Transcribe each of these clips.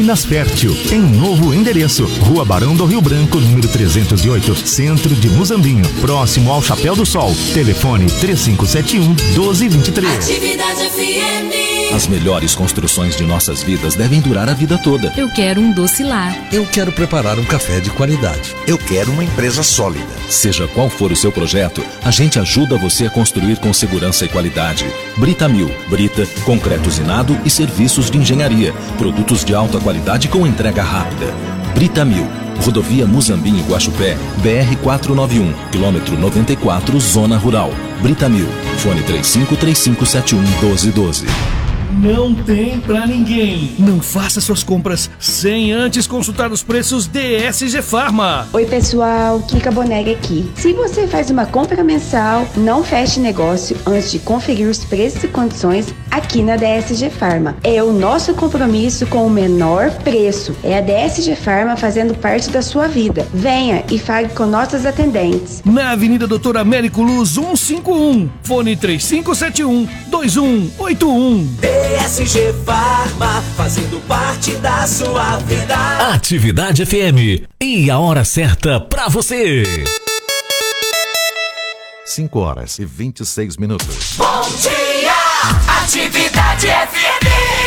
Minas Fértil, em novo endereço, Rua Barão do Rio Branco, número 308, centro de Muzambinho, próximo ao Chapéu do Sol. Telefone 3571-1223. Atividade FM. As melhores construções de nossas vidas devem durar a vida toda. Eu quero um doce lar. Eu quero preparar um café de qualidade. Eu quero uma empresa sólida. Seja qual for o seu projeto, a gente ajuda você a construir com segurança e qualidade. Britamil, Brita, concreto usinado e serviços de engenharia. Produtos de alta qualidade com entrega rápida. Britamil, Rodovia Muzambinho Guaxupé, BR-491, quilômetro 94, Zona Rural. Britamil, fone 3535711212. Não tem pra ninguém. Não faça suas compras sem antes consultar os preços DSG Farma. Oi pessoal, Kika Bonega aqui. Se você faz uma compra mensal, não feche negócio antes de conferir os preços e condições aqui na DSG Farma. É o nosso compromisso com o menor preço. É a DSG Farma fazendo parte da sua vida. Venha e fale com nossas atendentes. Na Avenida Doutor Américo Luz 151, fone 3571-2181. DSG Farma, fazendo parte da sua vida. Atividade FM. E a hora certa pra você. 5h26. Bom dia, Atividade FM.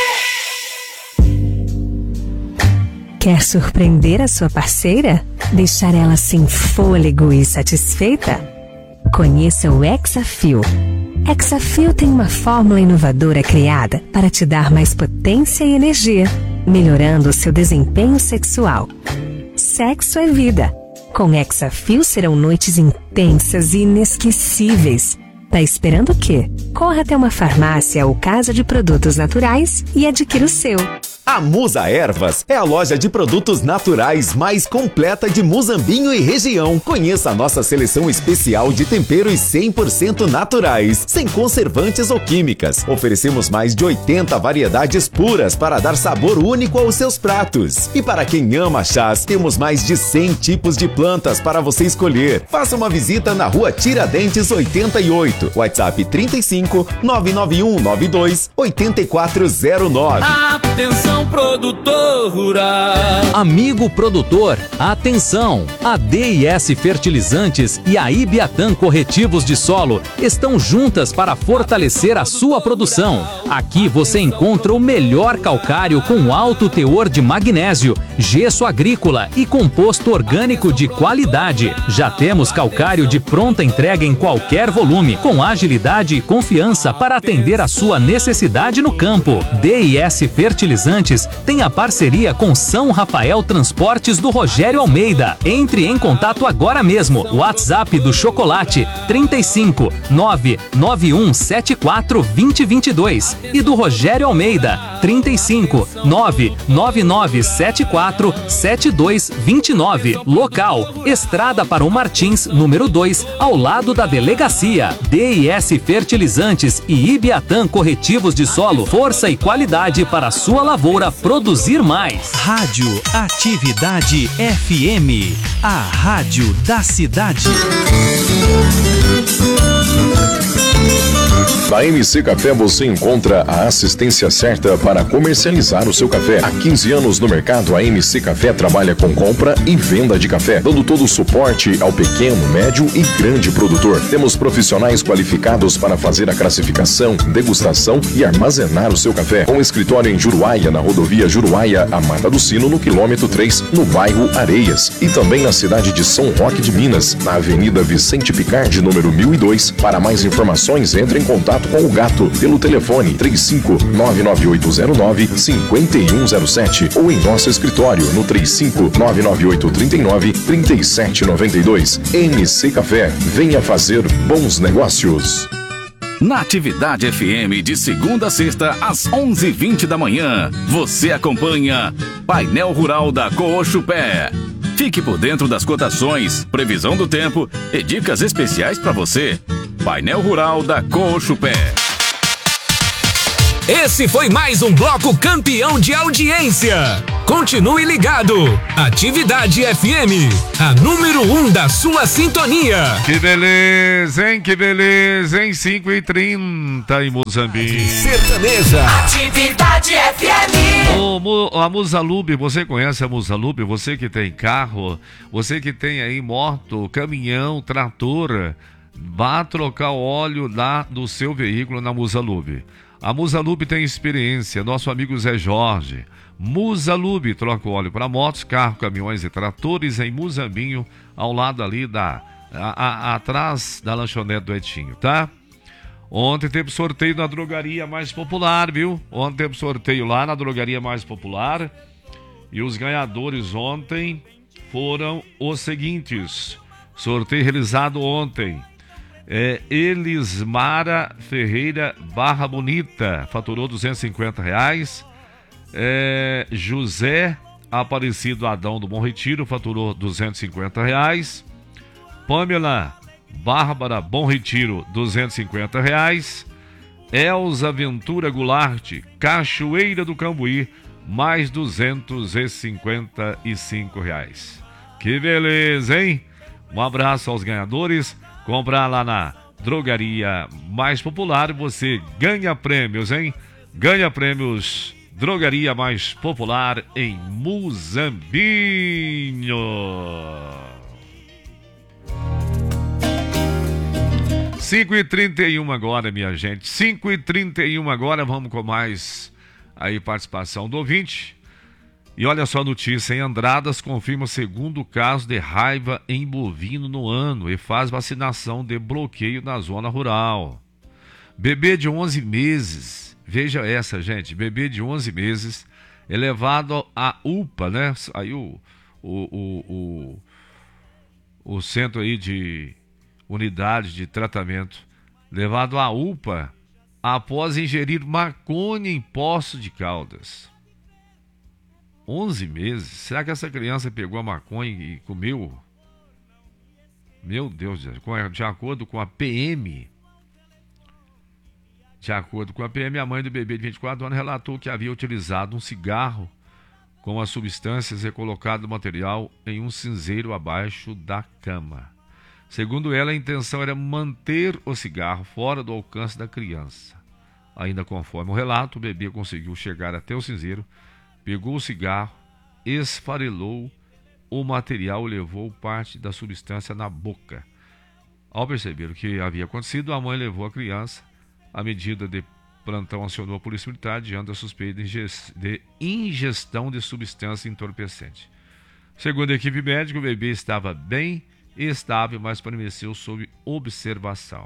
Quer surpreender a sua parceira? Deixar ela sem fôlego e satisfeita? Conheça o Hexafil. Hexafil tem uma fórmula inovadora criada para te dar mais potência e energia, melhorando o seu desempenho sexual. Sexo é vida. Com Hexafil serão noites intensas e inesquecíveis. Tá esperando o quê? Corra até uma farmácia ou casa de produtos naturais e adquira o seu. A Musa Ervas é a loja de produtos naturais mais completa de Muzambinho e região. Conheça a nossa seleção especial de temperos 100% naturais, sem conservantes ou químicas. Oferecemos mais de 80 variedades puras para dar sabor único aos seus pratos. E para quem ama chás, temos mais de 100 tipos de plantas para você escolher. Faça uma visita na Rua Tiradentes 88, WhatsApp 35 991 92 8409. Atenção, produtor rural. Amigo produtor, atenção! A DIS Fertilizantes e a Ibiatã Corretivos de Solo estão juntas para fortalecer a sua produção. Aqui você encontra o melhor calcário com alto teor de magnésio, gesso agrícola e composto orgânico de qualidade. Já temos calcário de pronta entrega em qualquer volume, com agilidade e confiança para atender a sua necessidade no campo. DIS Fertilizantes tem a parceria com São Rafael Transportes do Rogério Almeida. Entre em contato agora mesmo. WhatsApp do Chocolate 35 99174 2022 e do Rogério Almeida 35 99974 7229. Local: Estrada Parão Martins, número 2, ao lado da delegacia. DIS Fertilizantes e Ibiatã Corretivos de Solo, força e qualidade para a sua lavoura produzir mais. Rádio Atividade FM, a rádio da cidade. Na MC Café você encontra a assistência certa para comercializar o seu café. Há 15 anos no mercado, a MC Café trabalha com compra e venda de café, dando todo o suporte ao pequeno, médio e grande produtor. Temos profissionais qualificados para fazer a classificação, degustação e armazenar o seu café. Com escritório em Juruáia, na rodovia Juruáia a Mata do Sino, no quilômetro 3, no bairro Areias. E também na cidade de São Roque de Minas, na Avenida Vicente Picardi, número 1002. Para mais informações, entre em contato com o Gato pelo telefone 35-99809-5107 ou em nosso escritório no 35-99839-3792. MC Café, venha fazer bons negócios. Na Atividade FM, de segunda a sexta, às 11h20 da manhã, você acompanha Painel Rural da Coxupé. Fique por dentro das cotações, previsão do tempo e dicas especiais para você. Painel Rural da Coxupé. Esse foi mais um bloco campeão de audiência. Continue ligado. Atividade FM, a número 1 da sua sintonia. Que beleza, hein? Que beleza, hein? 5h30 em Moçambique. Sertaneja. Atividade FM. A Musalub, você conhece a Musalub? Você que tem carro, você que tem aí moto, caminhão, trator, vá trocar o óleo lá do seu veículo na Musalub. A Musalub tem experiência, nosso amigo Zé Jorge. Musalub troca o óleo para motos, carros, caminhões e tratores em Muzambinho, ao lado ali atrás da lanchonete do Etinho, tá? Ontem teve sorteio na drogaria mais popular, viu? Ontem teve sorteio lá na drogaria mais popular. E os ganhadores ontem foram os seguintes. Sorteio realizado ontem. Elismara Ferreira Barra Bonita, faturou R$250. José Aparecido Adão do Bom Retiro, faturou R$250. Pamela Bárbara Bom Retiro, R$250. Elza Ventura Goulart, Cachoeira do Cambuí, mais R$255. Que beleza, hein? Um abraço aos ganhadores. Comprar lá na drogaria mais popular, você ganha prêmios, hein? Ganha prêmios, drogaria mais popular em Muzambinho. 5h31 agora, minha gente. 5h31 agora, vamos com mais aí participação do ouvinte. E olha só a notícia, em Andradas confirma o segundo caso de raiva em bovino no ano e faz vacinação de bloqueio na zona rural. Bebê de 11 meses, veja essa, gente, bebê de 11 meses é levado à UPA, né? Aí o centro aí de unidade de tratamento, levado à UPA após ingerir maconha em Poços de Caldas. 11 meses? Será que essa criança pegou a maconha e comeu? Meu Deus, de acordo com a PM, a mãe do bebê de 24 anos relatou que havia utilizado um cigarro com as substâncias e colocado o material em um cinzeiro abaixo da cama. Segundo ela, a intenção era manter o cigarro fora do alcance da criança. Ainda conforme o relato, o bebê conseguiu chegar até o cinzeiro, pegou o cigarro, esfarelou o material e levou parte da substância na boca. Ao perceber o que havia acontecido, a mãe levou a criança. A medida de plantão acionou a polícia militar diante da suspeita de ingestão de substância entorpecente. Segundo a equipe médica, o bebê estava bem estável, mas permaneceu sob observação.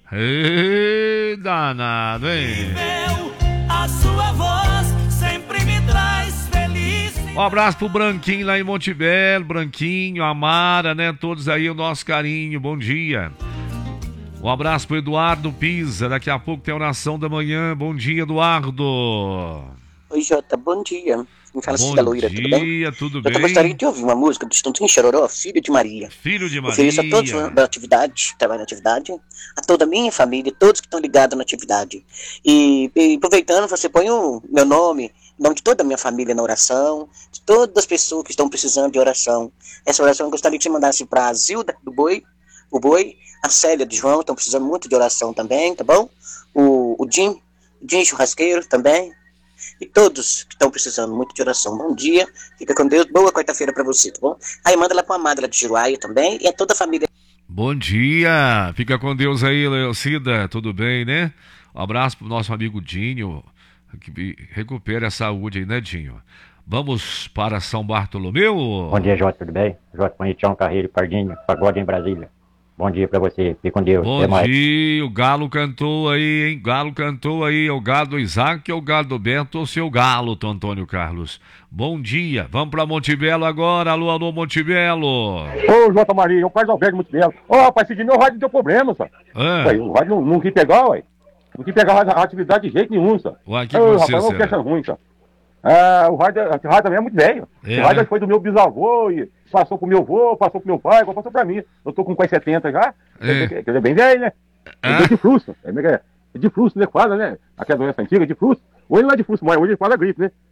Ei, danado, hein? A sua voz sempre me traz felicidade. Um abraço pro Branquinho lá em Montebello, Branquinho, Amara, né? Todos aí, o nosso carinho, bom dia. Um abraço pro Eduardo Pisa, daqui a pouco tem a oração da manhã. Bom dia, Eduardo. Oi, Jota, bom dia. Me fala Cida Loira, tudo bem? Bom dia, tudo bem? Eu gostaria de ouvir uma música do Estãozinho Chororó, Filho de Maria. Filho de Maria. Ofereço a todos da atividade, trabalho na atividade, a toda a minha família, todos que estão ligados na atividade. E aproveitando, você põe o meu nome, o nome de toda a minha família na oração, de todas as pessoas que estão precisando de oração. Essa oração eu gostaria que você mandasse para a Zilda do Boi, o Boi, a Célia de João, estão precisando muito de oração também, tá bom? O Jim Churrasqueiro também. E todos que estão precisando muito de oração. Bom dia, fica com Deus, boa quarta-feira pra você, tá bom? Aí manda lá pra Amada lá de Giruaia também, e a toda a família. Bom dia, fica com Deus aí, Leocida, tudo bem, né? Um abraço pro nosso amigo Dinho, que recupere a saúde aí, né, Dinho? Vamos para São Bartolomeu? Bom dia, Jota, tudo bem? Jota, Bonitão, Carreiro, Pardinho, Pagode em Brasília. Bom dia pra você, fique com Deus. Bom dia, o Galo cantou aí, hein? Galo cantou aí, é o Galo do Isaac, é o Galo do Bento, ou seu Galo, do Antônio Carlos. Bom dia, vamos pra Montebello agora, alô, Montebello. Ô, Jota Maria, o Carlos Alberto de Montebello. Ô, rapaz, esse dia meu rádio deu problema, só. O rádio não quis pegar, ué. Não quis pegar a atividade de jeito nenhum, só. Ué, que você, rapaz, não quer ruim, só. O rádio também é muito velho. O rádio foi do meu bisavô e passou pro meu avô, passou pro meu pai, agora passou pra mim. Eu tô com quase 70 já. Quer dizer, bem velho, né? É de fluxo. É de fluxo, né? Quase, né? Aquela doença antiga, de fluxo. Hoje não é de fluxo, mas hoje ele fala gripe, né?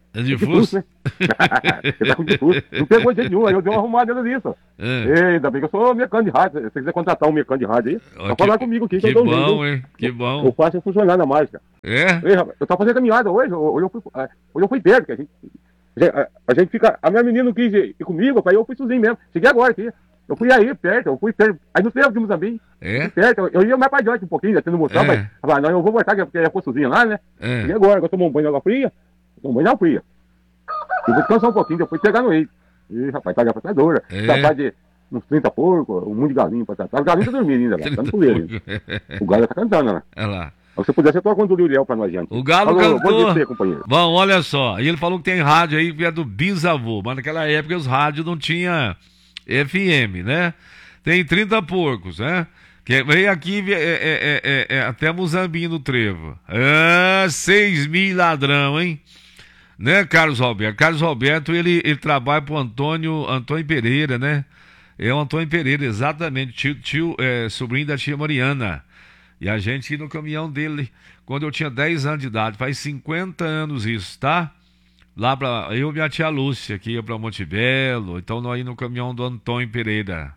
É de fuso? Né? Ele tá com difuso. Não pegou jeito nenhum, aí eu dei uma arrumada nisso. Ainda bem que eu sou mecânico de rádio. Se você quiser contratar um mecânico de rádio aí, pode falar comigo aqui. Que bom, hein? Que bom. Eu faço funcionar na mágica. É? Rapaz, eu tava fazendo caminhada hoje eu fui perto, que a gente fica... A minha menina não quis ir comigo, aí eu fui sozinho mesmo. Cheguei agora aqui. Eu fui perto. Aí no tempo de Moçambique. Perto. Eu ia mais pra diante um pouquinho, já tendo mostrado, mas... Ah, não, eu vou voltar, porque eu fui sozinho lá, né? E agora eu tomo um banho de água fria. Tomo um banho de água fria. E vou descansar um pouquinho, depois pegar no eito. Ih, rapaz, tá de apostadora. Tratar de uns 30 porcos, um monte de galinho pra tratar. O galinho tá dormindo ainda, lá, tá no puleiro. O galo tá cantando, né? É lá. Se você puder, você toca um do Luriel pra nós, gente. O galo cantou. Bom dia pra você, companheiro. Bom, olha só. E ele falou que tem rádio aí que é do bisavô. Mas naquela época os rádios não tinham FM, né? Tem 30 porcos, né? Que veio aqui até Muzambinho no Trevo. 6 mil ladrão, hein? Né, Carlos Roberto? Carlos Roberto, ele trabalha pro Antônio Pereira, né? É o Antônio Pereira, exatamente. Sobrinho da tia Mariana. E a gente ia no caminhão dele quando eu tinha 10 anos de idade. Faz 50 anos isso, tá? Lá pra... Eu e minha tia Lúcia, que ia pra Monte Belo. Então nós íamos no caminhão do Antônio Pereira.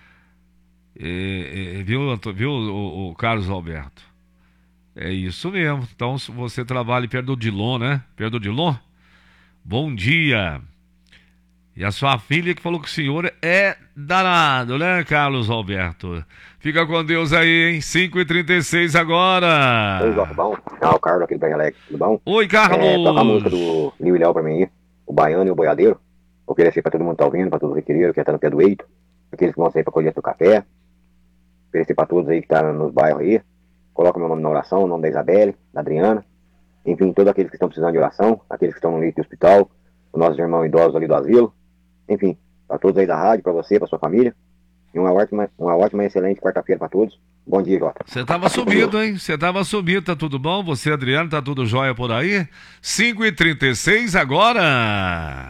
Viu, o Carlos Alberto? É isso mesmo. Então você trabalha perto do Dilon, né? Perto do Dilon? Bom dia. E a sua filha que falou que o senhor é danado, né, Carlos Alberto? Fica com Deus aí, hein? 5h36 agora. Oi, Jorge, bom? É o Carlos aqui do Bem Alegre, tudo bom? Oi, Carlos. Toca a música do Nil e Léo pra mim aí, o Baiano e o Boiadeiro. Oferecer pra todo mundo que tá ouvindo, pra todos os requeridos que estão no pé do eito, aqueles que vão sair pra colher seu café. Oferecer pra todos aí que tá nos bairros aí. Coloca meu nome na oração, o nome da Isabelle, da Adriana. Enfim, todos aqueles que estão precisando de oração, aqueles que estão no leito de hospital, os nossos irmãos idosos ali do asilo. Enfim, para todos aí da rádio, para você, para sua família. E uma ótima e excelente quarta-feira para todos. Bom dia, Jota. Você tava subido, hein? Você tava subido, tá tudo bom? Você, Adriano, tá tudo jóia por aí? 5h36 agora.